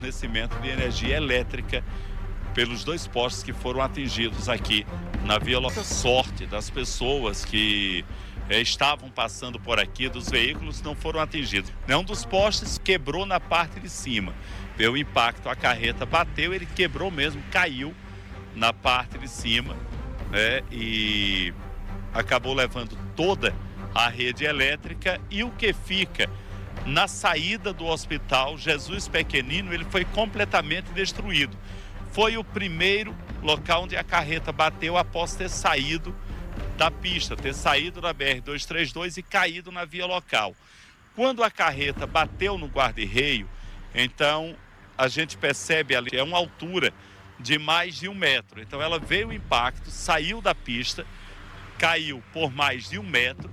fornecimento de energia elétrica pelos 2 postes que foram atingidos aqui na Via Local. Sorte das pessoas que estavam passando por aqui, dos veículos, não foram atingidos. Um dos postes quebrou na parte de cima. Pelo impacto, a carreta bateu, ele quebrou mesmo, caiu na parte de cima, né? E acabou levando toda a rede elétrica, e o que fica na saída do hospital Jesus Pequenino, ele foi completamente destruído. Foi o primeiro local onde a carreta bateu após ter saído da pista, ter saído da BR-232 e caído na via local. Quando a carreta bateu no guarda-reio, então a gente percebe ali, é uma altura de mais de 1 metro. Então ela veio o impacto, saiu da pista, caiu por mais de 1 metro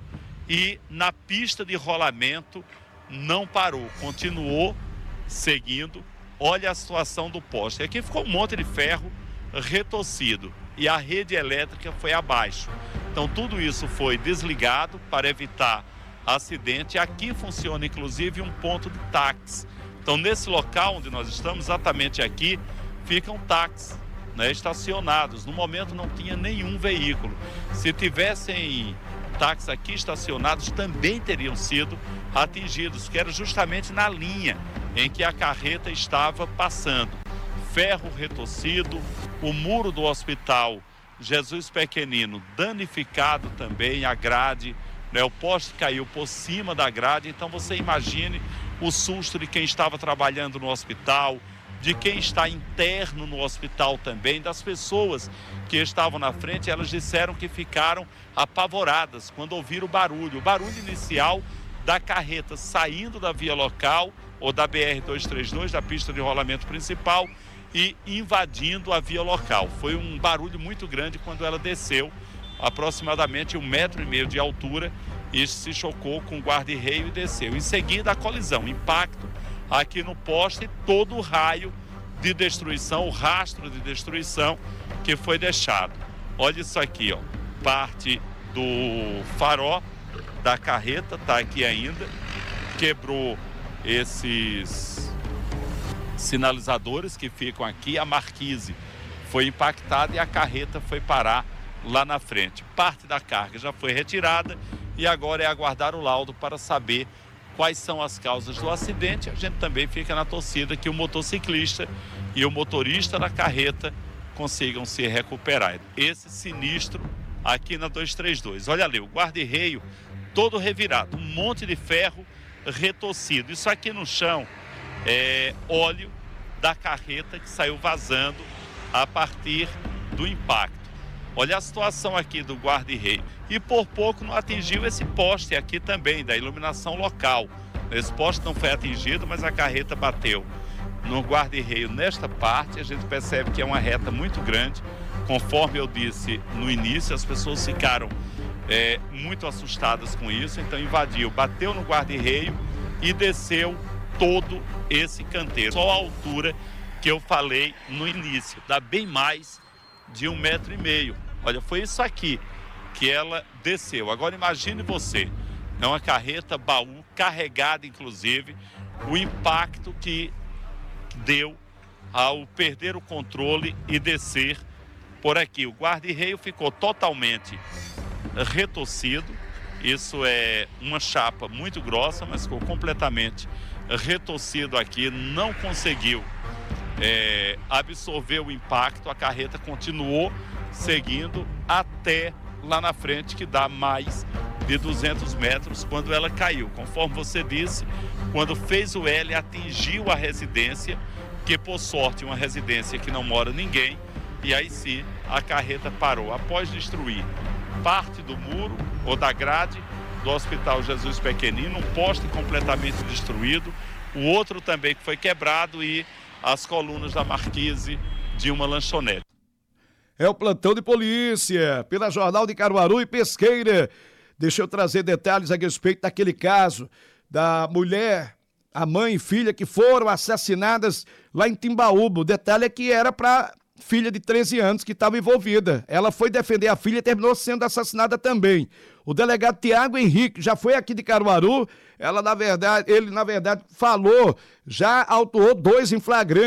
e na pista de rolamento não parou, continuou seguindo. Olha a situação do poste. Aqui ficou um monte de ferro retorcido e a rede elétrica foi abaixo. Então tudo isso foi desligado para evitar acidente. Aqui funciona inclusive um ponto de táxi. Então nesse local onde nós estamos, exatamente aqui, ficam táxis, né, estacionados. No momento não tinha nenhum veículo. Se tivessem táxis aqui estacionados, também teriam sido atingidos, que era justamente na linha em que a carreta estava passando. Ferro retorcido, o muro do hospital Jesus Pequenino danificado também, a grade, né, o poste caiu por cima da grade. Então você imagine o susto de quem estava trabalhando no hospital, de quem está interno no hospital também, das pessoas que estavam na frente. Elas disseram que ficaram apavoradas quando ouviram o barulho inicial da carreta saindo da via local ou da BR-232, da pista de rolamento principal, e invadindo a via local. Foi um barulho muito grande quando ela desceu, aproximadamente 1,5 metros de altura, e se chocou com o guarda-reio e desceu. Em seguida, a colisão, impacto aqui no poste e todo o raio de destruição, o rastro de destruição que foi deixado. Olha isso aqui, ó, parte do farol da carreta está aqui ainda, quebrou esses sinalizadores que ficam aqui, a marquise foi impactada e a carreta foi parar lá na frente. Parte da carga já foi retirada e agora é aguardar o laudo para saber quais são as causas do acidente. A gente também fica na torcida que o motociclista e o motorista da carreta consigam se recuperar. Esse sinistro aqui na 232. Olha ali, o guarda-reio todo revirado, um monte de ferro retorcido. Isso aqui no chão é óleo da carreta que saiu vazando a partir do impacto. Olha a situação aqui do guarda-reio. E por pouco não atingiu esse poste aqui também, da iluminação local. Esse poste não foi atingido, mas a carreta bateu no guarda-reio nesta parte. A gente percebe que é uma reta muito grande. Conforme eu disse no início, as pessoas ficaram muito assustadas com isso. Então invadiu, bateu no guarda-reio e desceu todo esse canteiro. Só a altura que eu falei no início, dá bem mais de 1,5 metros. Olha, foi isso aqui que ela desceu. Agora imagine você, é uma carreta baú, carregada inclusive, o impacto que deu ao perder o controle e descer por aqui. O guarda-reio ficou totalmente retorcido. Isso é uma chapa muito grossa, mas ficou completamente retorcido aqui, não conseguiu absorver o impacto. A carreta continuou seguindo até lá na frente, que dá mais de 200 metros, quando ela caiu. Conforme você disse, quando fez o L, atingiu a residência, que por sorte uma residência que não mora ninguém, e aí sim a carreta parou. Após destruir parte do muro ou da grade do Hospital Jesus Pequenino, um poste completamente destruído, o outro também que foi quebrado e as colunas da marquise de uma lanchonete. É o plantão de polícia, pela Jornal de Caruaru e Pesqueira. Deixa eu trazer detalhes a respeito daquele caso da mulher, a mãe e filha que foram assassinadas lá em Timbaúba. O detalhe é que era para filha de 13 anos que estava envolvida. Ela foi defender a filha e terminou sendo assassinada também. O delegado Tiago Henrique já foi aqui de Caruaru, ele na verdade falou, já autuou 2 em flagrante.